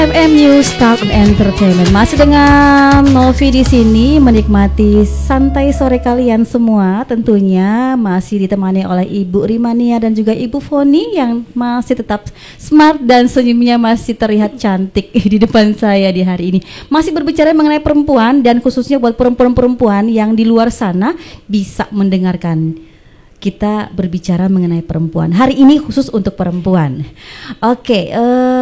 FM News Talk and Entertainment masih dengan Novi di sini menikmati santai sore kalian semua. Tentunya masih ditemani oleh Ibu Rimania dan juga Ibu Foni yang masih tetap smart dan senyumnya masih terlihat cantik di depan saya di hari ini. Masih berbicara mengenai perempuan dan khususnya buat perempuan-perempuan yang di luar sana bisa mendengarkan. Kita berbicara mengenai perempuan. Hari ini khusus untuk perempuan. Oke,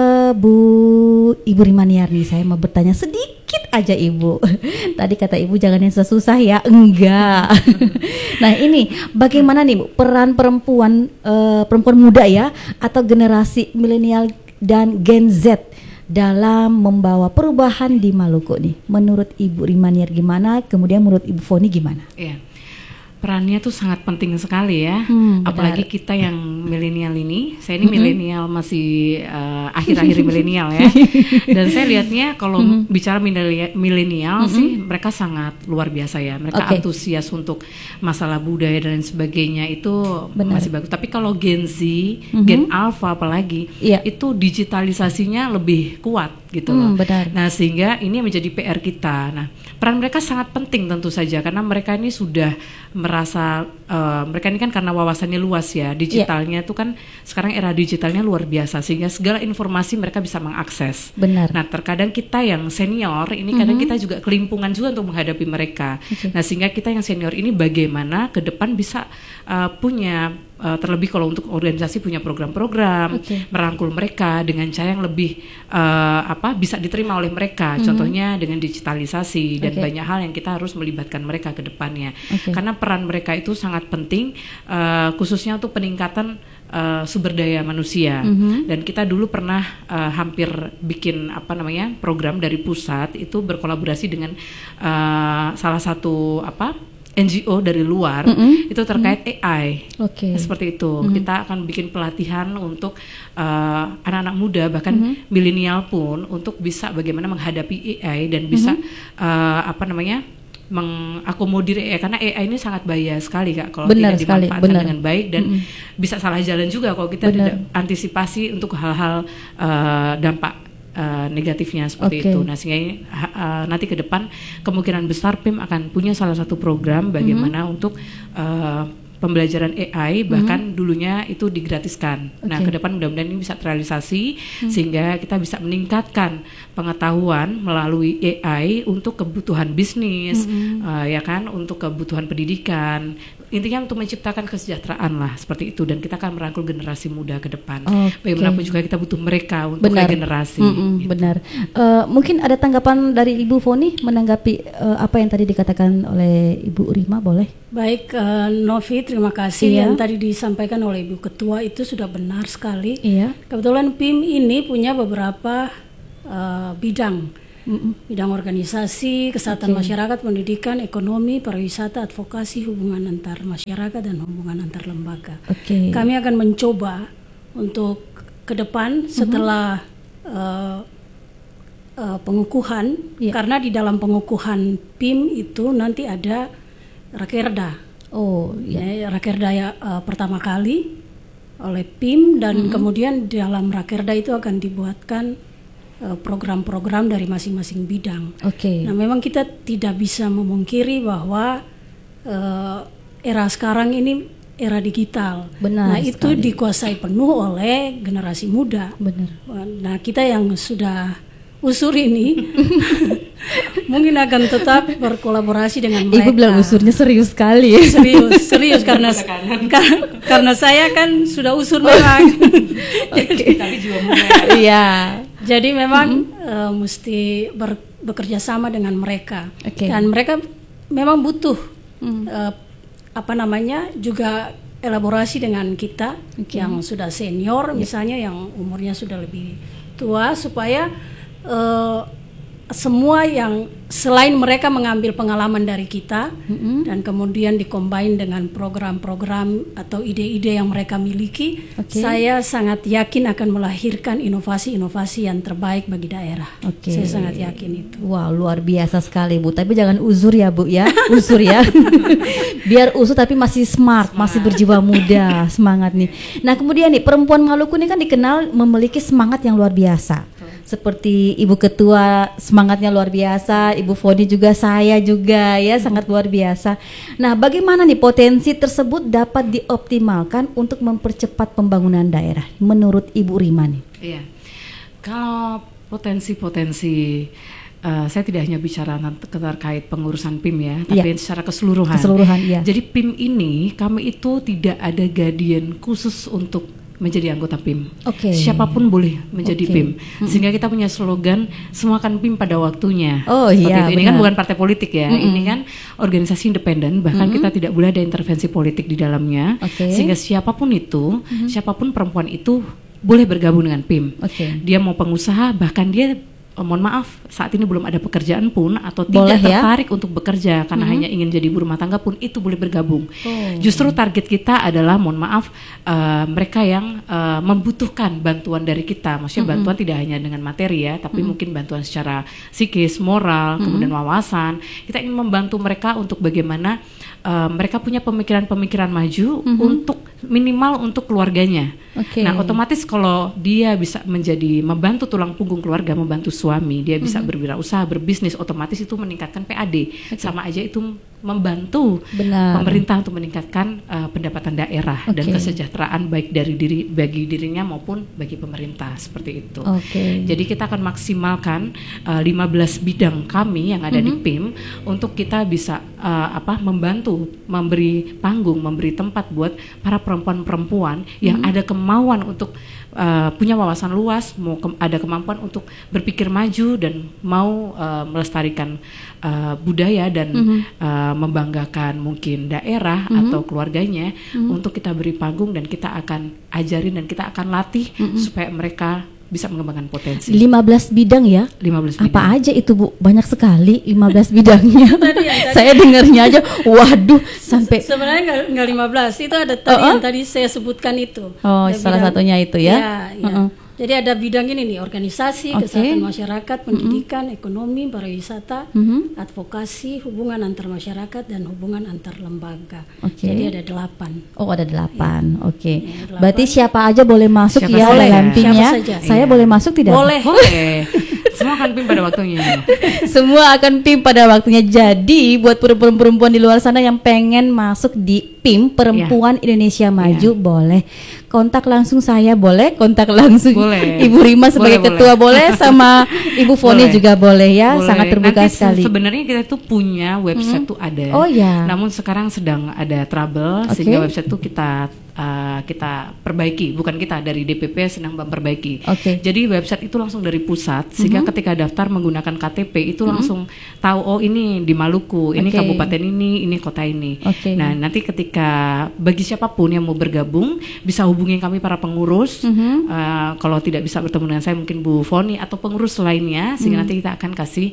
Ibu Rimaniarni, saya mau bertanya sedikit aja Ibu. Tadi kata Ibu jangan yang susah-susah ya. Enggak. Nah ini bagaimana nih Bu, peran perempuan perempuan muda ya atau generasi milenial dan Gen Z dalam membawa perubahan di Maluku nih. Menurut Ibu Rimaniar gimana? Kemudian menurut Ibu Foni gimana? Iya. Perannya tuh sangat penting sekali ya, apalagi kita yang milenial ini. Saya ini milenial masih akhir-akhir milenial ya. Dan saya lihatnya kalau bicara milenial sih mereka sangat luar biasa ya. Mereka antusias untuk masalah budaya dan sebagainya itu masih bagus. Tapi kalau Gen Z, Gen Alpha apalagi itu digitalisasinya lebih kuat gitu loh. Nah sehingga ini menjadi PR kita. Nah peran mereka sangat penting tentu saja karena mereka ini sudah merasa mereka ini kan karena wawasannya luas ya, digitalnya itu kan sekarang era digitalnya luar biasa sehingga segala informasi mereka bisa mengakses. Nah terkadang kita yang senior ini kadang kita juga kelimpungan juga untuk menghadapi mereka. Nah sehingga kita yang senior ini bagaimana ke depan bisa punya terlebih kalau untuk organisasi punya program-program merangkul mereka dengan cara yang lebih bisa diterima oleh mereka. Contohnya dengan digitalisasi dan banyak hal yang kita harus melibatkan mereka ke depannya. Karena peran mereka itu sangat penting khususnya untuk peningkatan sumber daya manusia. Dan kita dulu pernah hampir bikin program dari pusat itu berkolaborasi dengan salah satu NGO dari luar itu terkait AI. Seperti itu. Kita akan bikin pelatihan untuk anak-anak muda bahkan milenial pun untuk bisa bagaimana menghadapi AI dan bisa mengakomodir AI karena AI ini sangat bahaya sekali Kak kalau tidak dimanfaatkan dengan baik dan bisa salah jalan juga kalau kita tidak antisipasi untuk hal-hal dampak negatifnya seperti itu. Nah sehingga nanti ke depan kemungkinan besar PIM akan punya salah satu program bagaimana untuk pembelajaran AI bahkan dulunya itu digratiskan. Nah ke depan mudah-mudahan ini bisa terrealisasi sehingga kita bisa meningkatkan pengetahuan melalui AI untuk kebutuhan bisnis, ya kan, untuk kebutuhan pendidikan. Intinya untuk menciptakan kesejahteraan lah seperti itu dan kita akan merangkul generasi muda ke depan. Bagaimanapun juga kita butuh mereka untuk regenerasi. Gitu. Mungkin ada tanggapan dari Ibu Foni menanggapi apa yang tadi dikatakan oleh Ibu Rima, boleh? Baik, Novi, terima kasih. Yang tadi disampaikan oleh Ibu Ketua itu sudah benar sekali. Kebetulan PIM ini punya beberapa bidang. Bidang organisasi, kesehatan masyarakat, pendidikan, ekonomi, pariwisata, advokasi, hubungan antar masyarakat dan hubungan antar lembaga. Kami akan mencoba untuk ke depan setelah pengukuhan, karena di dalam pengukuhan PIM itu nanti ada Rakerda. Rakerda pertama kali oleh PIM dan kemudian dalam Rakerda itu akan dibuatkan program-program dari masing-masing bidang. Nah, memang kita tidak bisa memungkiri bahwa era sekarang ini era digital. Nah, itu dikuasai penuh oleh generasi muda. Nah, kita yang sudah usur ini mungkin akan tetap berkolaborasi dengan mereka. Ibu bilang usurnya serius sekali. Serius karena saya kan sudah usur memang. Tapi juga mulai. Jadi memang mesti bekerja sama dengan mereka dan mereka memang butuh juga elaborasi dengan kita yang sudah senior misalnya yang umurnya sudah lebih tua supaya semua yang selain mereka mengambil pengalaman dari kita dan kemudian dikombin dengan program-program atau ide-ide yang mereka miliki, saya sangat yakin akan melahirkan inovasi-inovasi yang terbaik bagi daerah. Saya sangat yakin itu. Wow, luar biasa sekali Bu. Tapi jangan uzur ya Bu ya, usur ya. Biar usur tapi masih smart, masih berjiwa muda, semangat nih. Nah kemudian nih perempuan Maluku ini kan dikenal memiliki semangat yang luar biasa. seperti Ibu Ketua semangatnya luar biasa, Ibu Foni juga, saya juga ya sangat luar biasa. Nah, bagaimana nih potensi tersebut dapat dioptimalkan untuk mempercepat pembangunan daerah menurut Ibu Rima nih? Iya, kalau potensi-potensi saya tidak hanya bicara terkait pengurusan PIM ya, tapi secara keseluruhan. Ya. Jadi PIM ini kami itu tidak ada guardian khusus untuk menjadi anggota PIM. Siapapun boleh menjadi PIM. Sehingga kita punya slogan semua kan PIM pada waktunya. Ini kan bukan partai politik ya. Ini kan organisasi independen, bahkan kita tidak boleh ada intervensi politik di dalamnya. Sehingga siapapun itu, siapapun perempuan itu boleh bergabung dengan PIM. Dia mau pengusaha, bahkan dia mohon maaf saat ini belum ada pekerjaan pun atau tidak tertarik untuk bekerja karena hanya ingin jadi ibu rumah tangga pun itu boleh bergabung. Justru target kita adalah mohon maaf mereka yang membutuhkan bantuan dari kita. Maksudnya bantuan tidak hanya dengan materi ya, tapi mungkin bantuan secara psikis, moral, kemudian wawasan. Kita ingin membantu mereka untuk bagaimana mereka punya pemikiran-pemikiran maju untuk minimal untuk keluarganya. Nah, otomatis kalau dia bisa menjadi membantu tulang punggung keluarga, membantu suami, dia bisa berwirausaha, berbisnis, otomatis itu meningkatkan PAD. Sama aja itu membantu pemerintah untuk meningkatkan pendapatan daerah dan kesejahteraan baik bagi dirinya maupun bagi pemerintah, seperti itu. Jadi kita akan maksimalkan 15 bidang kami yang ada di PIM untuk kita bisa membantu, memberi panggung, memberi tempat buat para perempuan-perempuan yang ada kemauan untuk punya wawasan luas, ada kemampuan untuk berpikir maju dan mau melestarikan budaya dan membanggakan mungkin daerah atau keluarganya, untuk kita beri panggung dan kita akan ajarin dan kita akan latih supaya mereka bisa mengembangkan potensi. 15 bidang ya? 15 bidang. Apa aja itu Bu? Banyak sekali 15 bidangnya. Saya dengarnya aja, waduh, sampai sebenarnya nggak 15, itu ada tadi yang tadi saya sebutkan itu. Salah satunya itu ya. Jadi ada bidang ini nih, organisasi, kesehatan masyarakat, pendidikan, ekonomi, pariwisata, advokasi, hubungan antar masyarakat dan hubungan antar lembaga. Jadi ada 8. Ada 8. Berarti siapa aja boleh masuk ya dalam PIM-nya? Saya boleh masuk tidak? Boleh. Semua akan PIM pada waktunya. Semua akan PIM pada waktunya. Jadi buat perempuan-perempuan di luar sana yang pengen masuk di PIM Perempuan Indonesia Maju, boleh kontak langsung saya, boleh kontak langsung Ibu Rima sebagai ketua, boleh sama Ibu Foni juga boleh ya. Sangat terbuka sekali. Sebenarnya kita tuh punya website tuh ada. Namun sekarang sedang ada trouble sehingga website tuh kita perbaiki, bukan kita, dari DPP sedang memperbaiki. Jadi website itu langsung dari pusat sehingga ketika daftar menggunakan KTP itu langsung tahu ini di Maluku, ini kabupaten ini kota ini. Nah, nanti ketika bagi siapapun yang mau bergabung bisa hubungi kami para pengurus. Kalau tidak bisa bertemu dengan saya mungkin Bu Foni atau pengurus lainnya, sehingga nanti kita akan kasih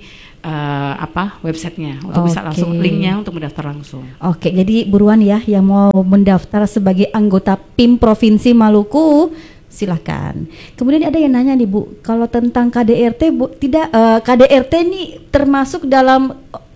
websitenya untuk bisa langsung linknya untuk mendaftar langsung. Jadi buruan ya yang mau mendaftar sebagai anggota PIM Provinsi Maluku, silakan. Kemudian ada yang nanya nih Bu, kalau tentang KDRT Bu, tidak KDRT nih termasuk dalam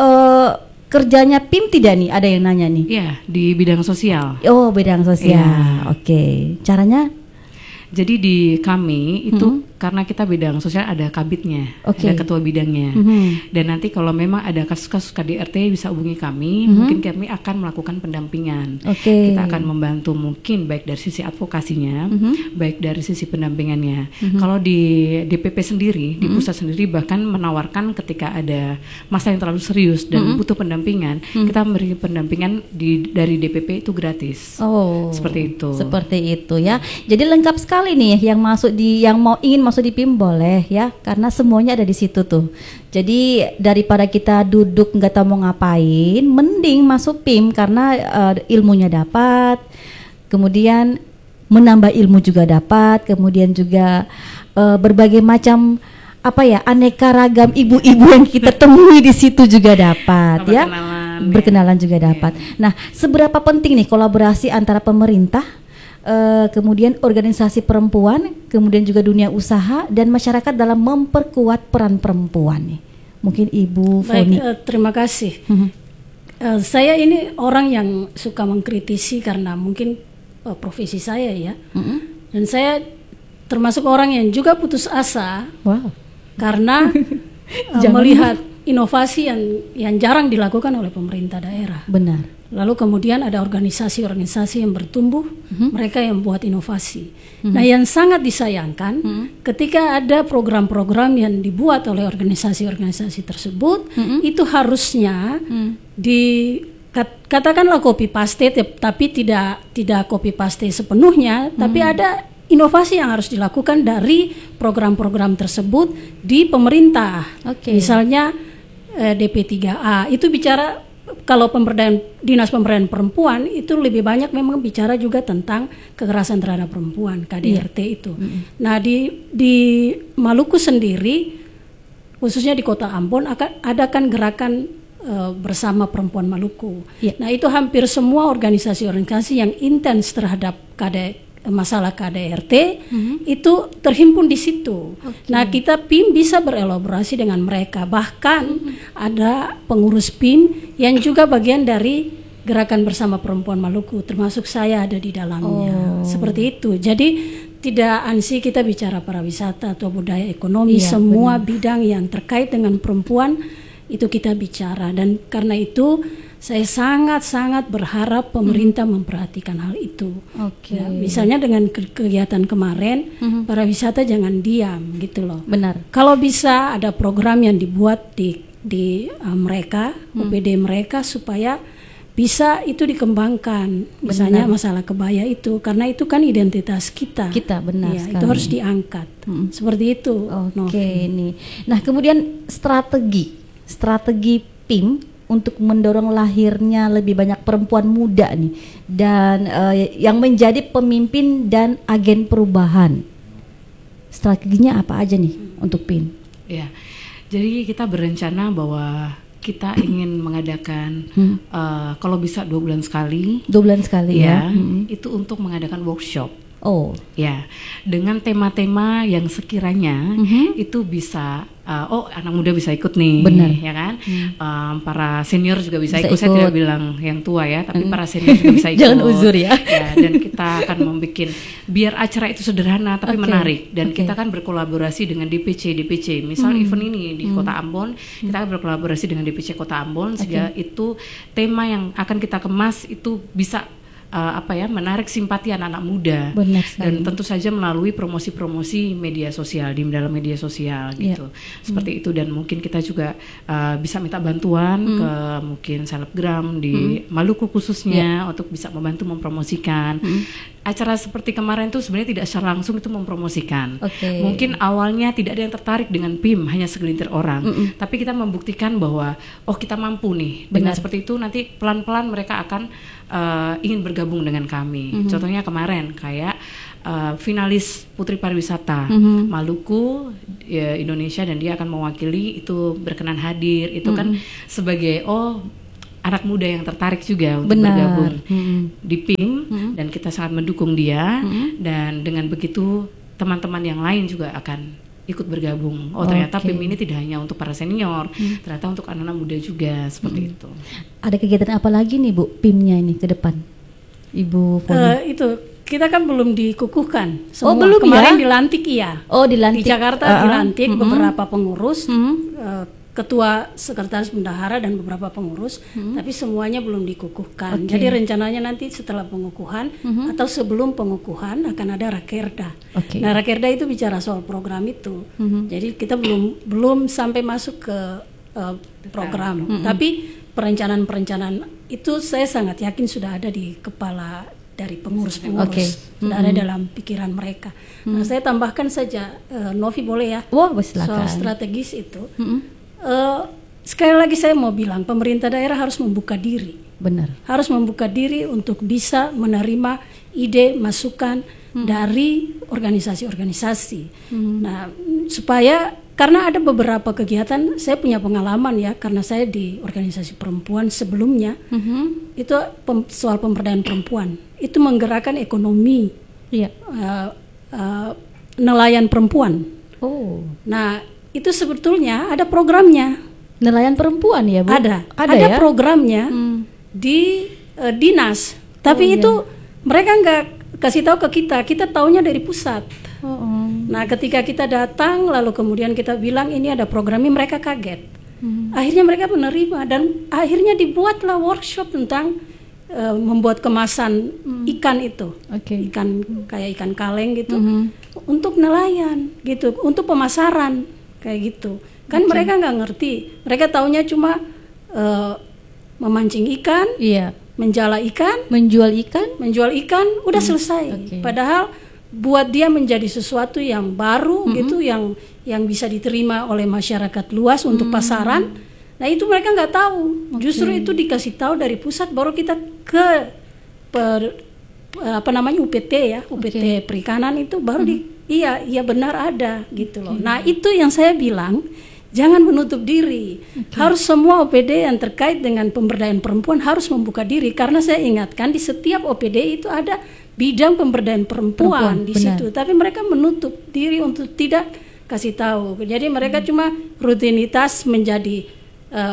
kerjanya PIM tidak nih? Ada yang nanya nih. Iya, di bidang sosial. Bidang sosial. Caranya? Jadi di kami itu karena kita bidang sosial ada kabitnya, ada ketua bidangnya. Dan nanti kalau memang ada kasus-kasus KDRT bisa hubungi kami, mungkin kami akan melakukan pendampingan. Kita akan membantu mungkin baik dari sisi advokasinya, baik dari sisi pendampingannya. Kalau di DPP sendiri, di pusat sendiri bahkan menawarkan ketika ada masalah yang terlalu serius dan butuh pendampingan, kita memberi pendampingan dari DPP itu gratis. Seperti itu. Seperti itu ya. Jadi lengkap sekali nih yang ingin masuk di PIM boleh ya, karena semuanya ada di situ tuh. Jadi daripada kita duduk nggak tahu mau ngapain, mending masuk PIM karena ilmunya dapat, kemudian menambah ilmu juga dapat, kemudian juga berbagai macam aneka ragam ibu-ibu yang kita temui di situ juga dapat ya. Berkenalan juga dapat. Nah, seberapa penting nih kolaborasi antara pemerintah, kemudian organisasi perempuan, kemudian juga dunia usaha dan masyarakat dalam memperkuat peran perempuan nih. Mungkin Ibu Foni. Terima kasih. Saya ini orang yang suka mengkritisi karena mungkin profesi saya ya. Dan saya termasuk orang yang juga putus asa karena melihat inovasi yang jarang dilakukan oleh pemerintah daerah. Benar. Lalu kemudian ada organisasi-organisasi yang bertumbuh, mereka yang buat inovasi. Nah, yang sangat disayangkan ketika ada program-program yang dibuat oleh organisasi-organisasi tersebut, itu harusnya katakanlah copy paste, tapi tidak copy paste sepenuhnya, tapi ada inovasi yang harus dilakukan dari program-program tersebut di pemerintah. Misalnya DP3A itu bicara, kalau Dinas Pemberdayaan Perempuan itu lebih banyak memang bicara juga tentang kekerasan terhadap perempuan, KDRT itu. Nah, di Maluku sendiri, khususnya di Kota Ambon, akan adakan gerakan bersama perempuan Maluku. Nah, itu hampir semua organisasi-organisasi yang intens terhadap masalah KDRT itu terhimpun di situ. Nah, kita PIM bisa berelaborasi dengan mereka. Bahkan ada pengurus PIM yang juga bagian dari gerakan bersama perempuan Maluku, termasuk saya ada di dalamnya. Seperti itu. Jadi tidak ansih kita bicara pariwisata atau budaya ekonomi, semua bidang yang terkait dengan perempuan itu kita bicara. Dan karena itu saya sangat-sangat berharap pemerintah memperhatikan hal itu. Ya, misalnya dengan kegiatan kemarin, pariwisata jangan diam gitu loh. Benar. Kalau bisa ada program yang dibuat di mereka, OPD mereka, supaya bisa itu dikembangkan. Misalnya masalah kebaya itu, karena itu kan identitas kita. Kita benar ya, sekali. itu harus diangkat. Seperti itu. Nih. Nah, kemudian strategi PIM untuk mendorong lahirnya lebih banyak perempuan muda nih, dan yang menjadi pemimpin dan agen perubahan. Strateginya apa aja nih untuk PIM? Ya, jadi kita berencana bahwa kita ingin mengadakan kalau bisa 2 bulan sekali. 2 bulan sekali ya. Itu untuk mengadakan workshop. Ya, dengan tema-tema yang sekiranya itu bisa anak muda bisa ikut nih. Benar. Ya kan? Para senior juga bisa ikut. Saya tidak bilang yang tua ya, tapi para senior juga bisa ikut. Jangan uzur ya. Dan kita akan membuat biar acara itu sederhana tapi menarik, dan kita akan berkolaborasi dengan DPC. Misal event ini di Kota Ambon, kita akan berkolaborasi dengan DPC Kota Ambon sehingga itu tema yang akan kita kemas itu bisa menarik simpati anak-anak muda. Dan tentu saja melalui promosi-promosi media sosial, di dalam media sosial gitu. Seperti itu. Dan mungkin kita juga bisa minta bantuan ke mungkin selebgram di Maluku khususnya untuk bisa membantu mempromosikan. Acara seperti kemarin itu sebenarnya tidak secara langsung itu mempromosikan. Mungkin awalnya tidak ada yang tertarik dengan PIM, hanya segelintir orang. Tapi kita membuktikan bahwa kita mampu nih. Dengan seperti itu nanti pelan-pelan mereka akan ingin bergabung dengan kami. Contohnya kemarin kayak finalis Putri Pariwisata Maluku Indonesia, dan dia akan mewakili itu berkenan hadir. Itu kan sebagai anak muda yang tertarik juga untuk bergabung di PIM, dan kita sangat mendukung dia. Dan dengan begitu teman-teman yang lain juga akan ikut bergabung. Ternyata PIM ini tidak hanya untuk para senior, ternyata untuk anak-anak muda juga, seperti itu. Ada kegiatan apa lagi nih Bu PIM-nya ini ke depan, Ibu Foni? Itu kita kan belum dikukuhkan semua. Belum kemarin ya? Dilantik iya. Dilantik. Di Jakarta dilantik beberapa pengurus, ketua sekretaris bendahara dan beberapa pengurus, tapi semuanya belum dikukuhkan. Jadi rencananya nanti setelah pengukuhan atau sebelum pengukuhan akan ada rakerda. Nah, rakerda itu bicara soal program itu. Jadi kita belum sampai masuk ke program, tapi perencanaan itu saya sangat yakin sudah ada di kepala dari pengurus-pengurus, sudah ada dalam pikiran mereka. Nah, saya tambahkan saja, Novi boleh ya? Soal strategis itu. Sekali lagi saya mau bilang, pemerintah daerah harus membuka diri. Benar. Harus membuka diri untuk bisa menerima ide, masukan dari organisasi-organisasi. Nah, supaya, karena ada beberapa kegiatan, saya punya pengalaman ya, karena saya di organisasi perempuan sebelumnya, itu soal pemberdayaan perempuan, itu menggerakkan ekonomi nelayan perempuan. Nah, itu sebetulnya ada programnya. Nelayan perempuan ya Bu? Ada ya? programnya di dinas, tapi itu mereka nggak kasih tahu ke kita taunya dari pusat. Nah, ketika kita datang lalu kemudian kita bilang ini ada program ini, mereka kaget. Akhirnya mereka menerima dan akhirnya dibuatlah workshop tentang membuat kemasan ikan itu, ikan kayak ikan kaleng gitu, untuk nelayan gitu, untuk pemasaran kayak gitu. Kan mereka nggak ngerti, mereka taunya cuma memancing ikan, menjala ikan, menjual ikan, udah selesai. Padahal buat dia menjadi sesuatu yang baru gitu, yang bisa diterima oleh masyarakat luas untuk pasaran. Nah itu mereka nggak tahu. Justru itu dikasih tahu dari pusat, baru kita ke UPT ya, UPT Perikanan itu baru iya benar ada gitu loh. Nah itu yang saya bilang, jangan menutup diri. Harus semua OPD yang terkait dengan pemberdayaan perempuan harus membuka diri, karena saya ingatkan di setiap OPD itu ada bidang pemberdayaan perempuan di situ. Tapi mereka menutup diri untuk tidak kasih tahu. Jadi mereka cuma rutinitas menjadi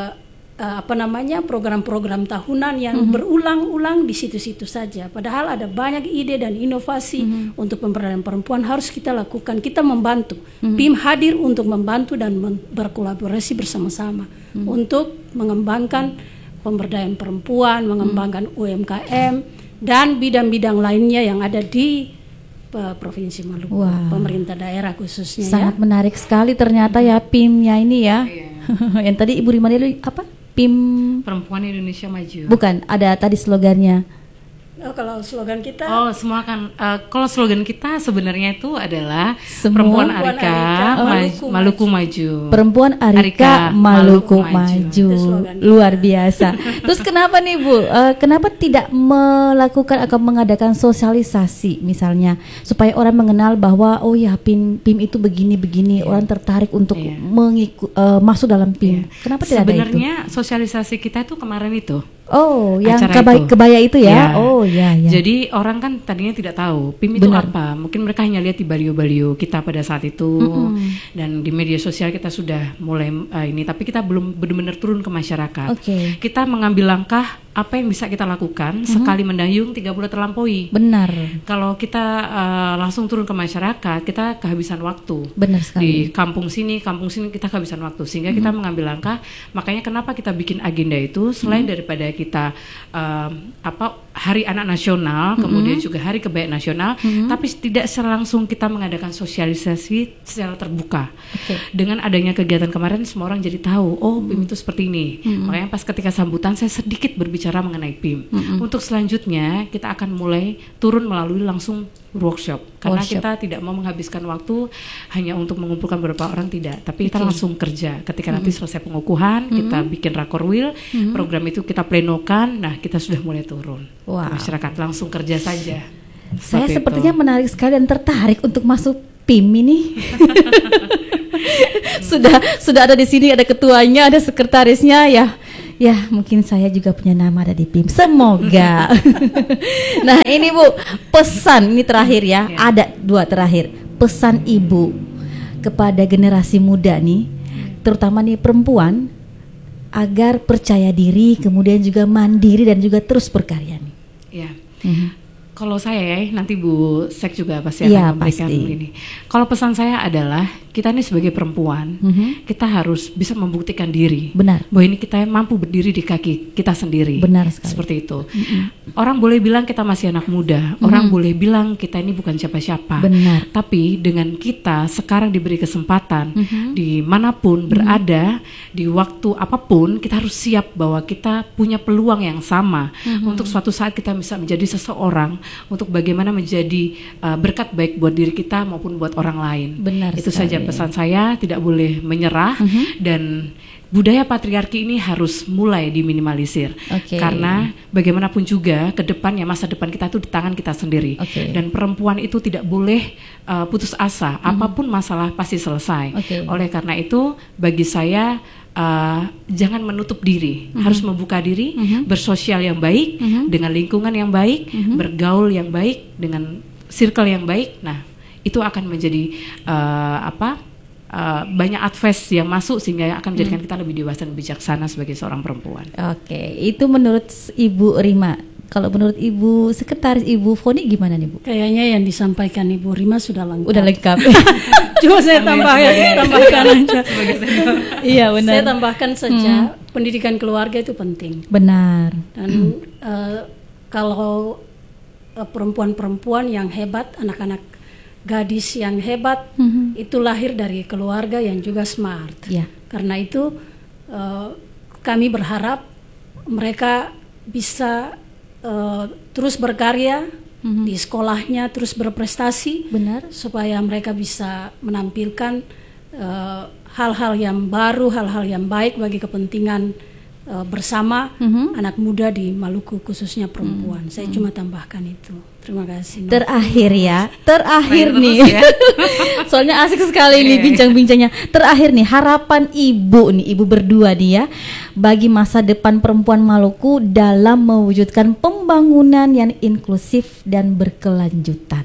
program-program tahunan yang berulang-ulang di situ-situ saja. Padahal ada banyak ide dan inovasi untuk pemberdayaan perempuan harus kita lakukan. Kita membantu. BIM hadir untuk membantu dan berkolaborasi bersama-sama untuk mengembangkan pemberdayaan perempuan, mengembangkan UMKM dan bidang-bidang lainnya yang ada di Provinsi Maluku, pemerintah daerah khususnya. Sangat menarik sekali ternyata ya PIM-nya ini ya. Yang tadi Ibu Rimania apa? PIM Perempuan Indonesia Maju. Bukan, ada tadi slogannya. Kalau slogan kita semua kan kalau slogan kita sebenarnya itu adalah Perempuan Arika Maluku Maju. Perempuan Arika Maluku Maju. Luar biasa. Terus kenapa nih Bu? Kenapa tidak melakukan atau mengadakan sosialisasi misalnya supaya orang mengenal bahwa oh ya PIM itu begini-begini, orang tertarik untuk masuk dalam PIM. Kenapa tidak ada itu? Sebenarnya sosialisasi kita itu kemarin itu. Oh, yang kebaya itu ya? Oh, ya. Jadi orang kan tadinya tidak tahu PIM itu apa. Mungkin mereka hanya lihat di baliho-baliho kita pada saat itu, dan di media sosial kita sudah mulai tapi kita belum benar-benar turun ke masyarakat. Kita mengambil langkah apa yang bisa kita lakukan sekali mendayung 3 bulan terlampaui. Benar. Kalau kita langsung turun ke masyarakat, kita kehabisan waktu. Benar sekali. Di kampung sini kita kehabisan waktu, sehingga kita mengambil langkah. Makanya kenapa kita bikin agenda itu selain daripada kita Hari Anak Nasional, kemudian juga Hari Kebaya Nasional, tapi tidak secara langsung kita mengadakan sosialisasi secara terbuka. Dengan adanya kegiatan kemarin, semua orang jadi tahu, oh PIM itu seperti ini. Makanya pas ketika sambutan saya sedikit berbicara mengenai PIM. Untuk selanjutnya kita akan mulai turun melalui langsung workshop, karena kita tidak mau menghabiskan waktu hanya untuk mengumpulkan beberapa orang, tidak, tapi kita langsung kerja. Ketika nanti selesai pengukuhan, kita bikin rakorwil, program itu kita plenokan, nah kita sudah mulai turun ke masyarakat, langsung kerja saja. Saya sepertinya menarik sekali dan tertarik untuk masuk PIM ini. sudah ada di sini, ada ketuanya, ada sekretarisnya ya. Ya, mungkin saya juga punya nama ada di PIM. Semoga. Nah, ini Bu, pesan ini terakhir ya. Ada 2 terakhir. Pesan Ibu kepada generasi muda nih, terutama nih perempuan, agar percaya diri, kemudian juga mandiri dan juga terus berkarya nih. Ya. Kalau saya nanti Bu Sek juga pasti akan memberikan ini. Kalau pesan saya adalah kita ini sebagai perempuan, kita harus bisa membuktikan diri. Benar. Bahwa ini kita mampu berdiri di kaki kita sendiri. Benar sekali. Seperti itu. Orang boleh bilang kita masih anak muda, orang boleh bilang kita ini bukan siapa-siapa. Benar. Tapi dengan kita sekarang diberi kesempatan, dimanapun berada, di waktu apapun, kita harus siap bahwa kita punya peluang yang sama untuk suatu saat kita bisa menjadi seseorang, untuk bagaimana menjadi berkat baik buat diri kita maupun buat orang lain. Benar itu sekali. saja pesan saya, tidak boleh menyerah, dan budaya patriarki ini harus mulai diminimalisir. Karena bagaimanapun juga ke depannya, masa depan kita itu di tangan kita sendiri. Dan perempuan itu tidak boleh putus asa, apapun masalah pasti selesai. Oleh karena itu bagi saya jangan menutup diri, harus membuka diri, bersosial yang baik, dengan lingkungan yang baik, bergaul yang baik, dengan circle yang baik. Nah, itu akan menjadi banyak advice yang masuk sehingga akan menjadikan kita lebih dewasa dan bijaksana sebagai seorang perempuan. Itu menurut Ibu Rima. Kalau menurut Ibu Sekretaris Ibu Foni gimana nih Bu? Kayaknya yang disampaikan Ibu Rima sudah lengkap. Udah lengkap. Cuma saya tambahkan aja. Iya benar. Saya tambahkan saja pendidikan keluarga itu penting. Benar. Dan kalau perempuan-perempuan yang hebat, anak-anak gadis yang hebat itu lahir dari keluarga yang juga smart. Ya. Karena itu kami berharap mereka bisa terus berkarya di sekolahnya, terus berprestasi. Benar. Supaya mereka bisa menampilkan hal-hal yang baru, hal-hal yang baik bagi kepentingan bersama anak muda di Maluku, khususnya perempuan. Saya cuma tambahkan itu. Terima kasih. Terakhir nih. Ya. Soalnya asik sekali nih bincang-bincangnya. Terakhir nih, harapan Ibu berdua nih ya, bagi masa depan perempuan Maluku dalam mewujudkan pembangunan yang inklusif dan berkelanjutan.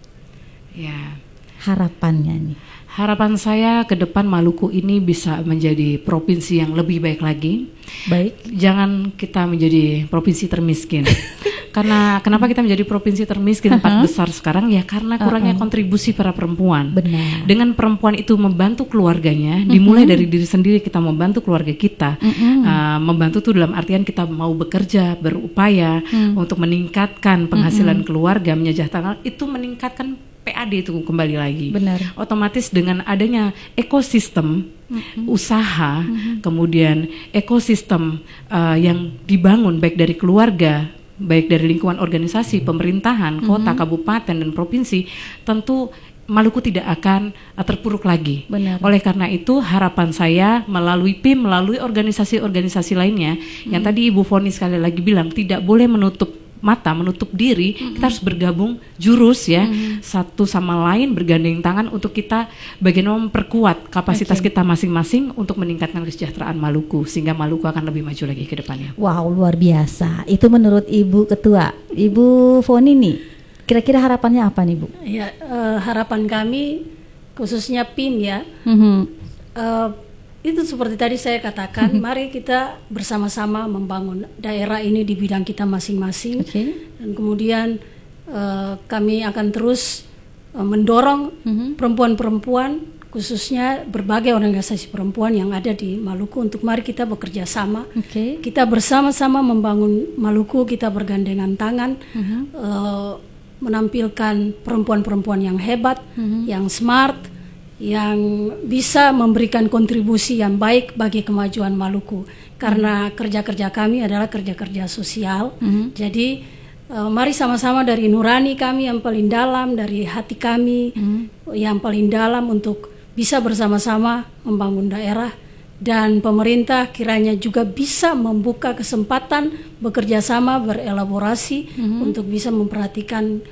Ya. Harapannya nih. Harapan saya ke depan Maluku ini bisa menjadi provinsi yang lebih baik lagi. Baik. Jangan kita menjadi provinsi termiskin. Karena kenapa kita menjadi provinsi termiskin 4 besar sekarang ya karena kurangnya kontribusi para perempuan. Benar. Dengan perempuan itu membantu keluarganya, dimulai dari diri sendiri kita membantu keluarga kita. Membantu itu dalam artian kita mau bekerja, berupaya untuk meningkatkan penghasilan keluarga, menyejahterakan, itu meningkatkan PAD itu kembali lagi. Benar. Otomatis dengan adanya ekosistem usaha, kemudian ekosistem yang dibangun baik dari keluarga, baik dari lingkungan organisasi, pemerintahan, kota, kabupaten, dan provinsi, tentu Maluku tidak akan terpuruk lagi. Benar. Oleh karena itu harapan saya melalui PIM, melalui organisasi-organisasi lainnya, yang tadi Ibu Foni sekali lagi bilang tidak boleh menutup mata, menutup diri, kita harus bergabung jurus ya, satu sama lain bergandeng tangan untuk kita bagaimana memperkuat kapasitas kita masing-masing untuk meningkatkan kesejahteraan Maluku sehingga Maluku akan lebih maju lagi ke depannya. Wow, luar biasa. Itu menurut Ibu Ketua. Ibu Foni nih, kira-kira harapannya apa nih Bu? Ya, harapan kami khususnya PIM ya. Itu seperti tadi saya katakan, mari kita bersama-sama membangun daerah ini di bidang kita masing-masing. Dan kemudian kami akan terus mendorong perempuan-perempuan, khususnya berbagai organisasi perempuan yang ada di Maluku, untuk mari kita bekerja sama. Kita bersama-sama membangun Maluku, kita bergandengan tangan, menampilkan perempuan-perempuan yang hebat, yang smart, yang bisa memberikan kontribusi yang baik bagi kemajuan Maluku. Karena kerja-kerja kami adalah kerja-kerja sosial. Jadi mari sama-sama dari nurani kami yang paling dalam, dari hati kami yang paling dalam, untuk bisa bersama-sama membangun daerah. Dan pemerintah kiranya juga bisa membuka kesempatan bekerja sama, berelaborasi untuk bisa memperhatikan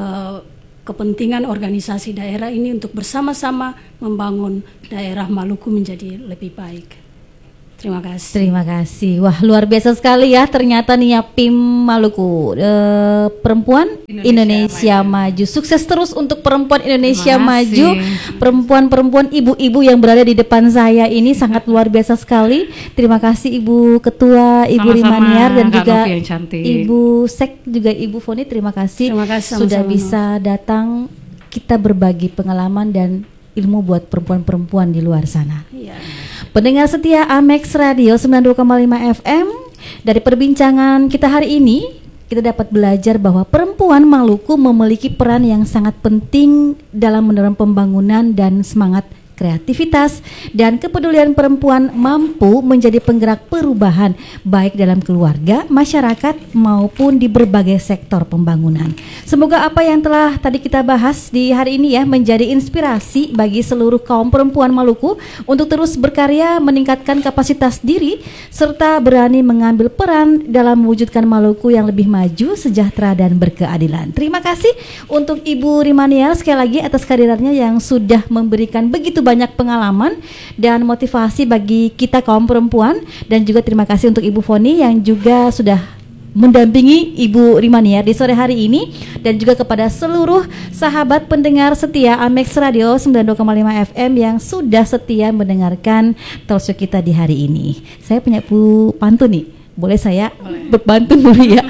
kepentingan organisasi daerah ini untuk bersama-sama membangun daerah Maluku menjadi lebih baik. Terima kasih. Terima kasih. Wah, luar biasa sekali ya ternyata nih ya PIM Maluku. Perempuan Indonesia Maju. Sukses terus untuk perempuan Indonesia Maju. Perempuan-perempuan, ibu-ibu yang berada di depan saya ini sangat luar biasa sekali. Terima kasih Ibu Ketua, Ibu Rimaniar, dan juga Ibu Sek, juga Ibu Foni. Terima kasih sudah bisa datang, kita berbagi pengalaman dan ilmu buat perempuan-perempuan di luar sana. Pendengar setia Amex Radio 92,5 FM, dari perbincangan kita hari ini, kita dapat belajar bahwa perempuan Maluku memiliki peran yang sangat penting dalam mendorong pembangunan dan semangat kreativitas dan kepedulian perempuan mampu menjadi penggerak perubahan baik dalam keluarga, masyarakat maupun di berbagai sektor pembangunan. Semoga apa yang telah tadi kita bahas di hari ini ya menjadi inspirasi bagi seluruh kaum perempuan Maluku untuk terus berkarya, meningkatkan kapasitas diri serta berani mengambil peran dalam mewujudkan Maluku yang lebih maju, sejahtera dan berkeadilan. Terima kasih untuk Ibu Rimaniar sekali lagi atas kehadirannya yang sudah memberikan begitu banyak pengalaman dan motivasi bagi kita kaum perempuan, dan juga terima kasih untuk Ibu Foni yang juga sudah mendampingi Ibu Rimaniar di sore hari ini, dan juga kepada seluruh sahabat pendengar setia Amex Radio 92,5 FM yang sudah setia mendengarkan talkshow kita di hari ini. Saya punya pantun nih, boleh saya berbantu dulu ya?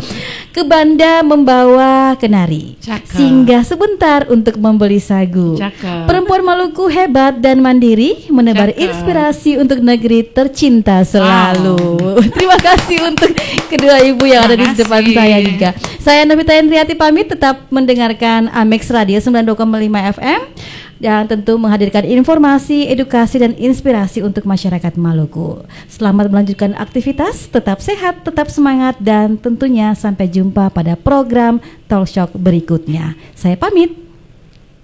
ke Banda membawa kenari. Cakep. Singgah sebentar untuk membeli sagu. Cakep. Perempuan Maluku hebat dan mandiri, menebar Cakep. inspirasi untuk negeri tercinta selalu. Terima kasih untuk kedua ibu yang ada di depan saya juga. Saya Novita Hendriati pamit, tetap mendengarkan Amex Radio 92,5 FM. Dan tentu menghadirkan informasi, edukasi, dan inspirasi untuk masyarakat Maluku. Selamat melanjutkan aktivitas, tetap sehat, tetap semangat, dan tentunya sampai jumpa pada program Talk Show berikutnya. Saya pamit.